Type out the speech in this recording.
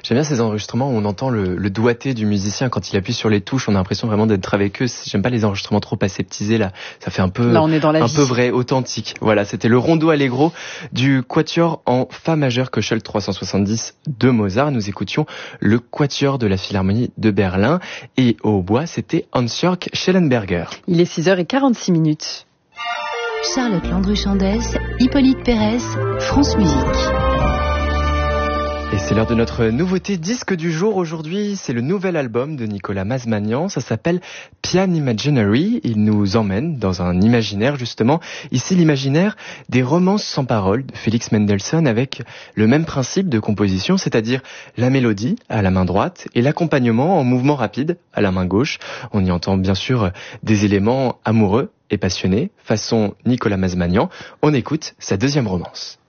J'aime bien ces enregistrements où on entend le doigté du musicien quand il appuie sur les touches. On a l'impression vraiment d'être avec eux. J'aime pas les enregistrements trop aseptisés là. Ça fait un peu, là, on est dans la un vie. peu vrai, authentique. Voilà, c'était le rondo allegro du quatuor en fa majeur Köchel 370 de Mozart. Nous écoutions le quatuor de la Philharmonie de Berlin et au hautbois, c'était Hans-Jörg Schellenberger. Il est 6h46. Charlotte Landru-Chandès, Hippolyte Pérez, France Musique. Et c'est l'heure de notre nouveauté disque du jour. Aujourd'hui, c'est le nouvel album de Nicolas Mazmanian. Ça s'appelle Pian Imaginary. Il nous emmène dans un imaginaire, justement. Ici, l'imaginaire des romances sans paroles de Félix Mendelssohn avec le même principe de composition, c'est-à-dire la mélodie à la main droite et l'accompagnement en mouvement rapide à la main gauche. On y entend bien sûr des éléments amoureux et passionnés, façon Nicolas Mazmanian. On écoute sa deuxième romance.